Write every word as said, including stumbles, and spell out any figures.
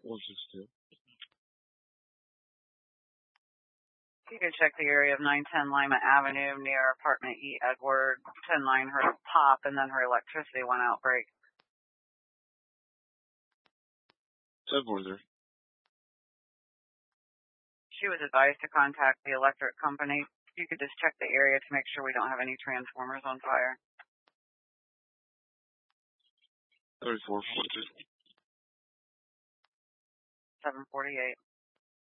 One six two. You can check the area of nine ten Lima Avenue near apartment E. Edward. ten line heard a pop and then her electricity went out break. seven four three. She was advised to contact the electric company. You could just check the area to make sure we don't have any transformers on fire. thirty-four forty-two. seven forty-eight.